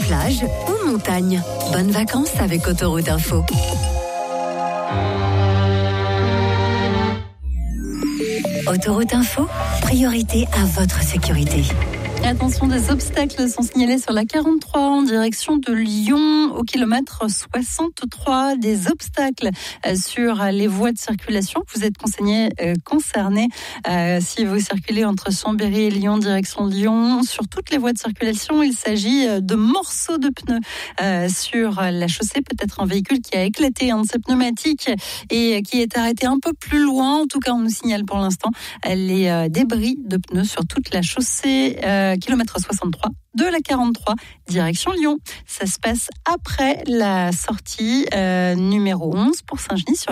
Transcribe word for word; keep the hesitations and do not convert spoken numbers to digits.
plage ou montagne. Bonnes vacances avec Autoroute Info. Autoroute Info, priorité à votre sécurité. Attention, des obstacles sont signalés sur la quarante-trois en direction de Lyon au kilomètre soixante-trois. Des obstacles sur les voies de circulation. Vous êtes conseillé, euh, concerné euh, si vous circulez entre Chambéry et Lyon, direction Lyon. Sur toutes les voies de circulation, il s'agit de morceaux de pneus euh, sur la chaussée. Peut-être un véhicule qui a éclaté, un de ses pneumatiques et qui est arrêté un peu plus loin. En tout cas, on nous signale pour l'instant les euh, débris de pneus sur toute la chaussée. Euh, kilomètre soixante-trois de la quarante-trois, direction Lyon. Ça se passe après la sortie euh, numéro onze pour Saint-Genis sur